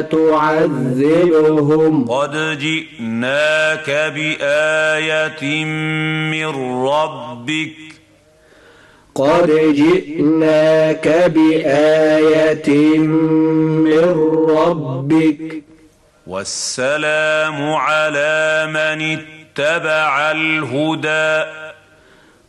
تعذبهم قد جئناك بآية من ربك قد جئناك بآية من ربك والسلام على من اتبع الهدى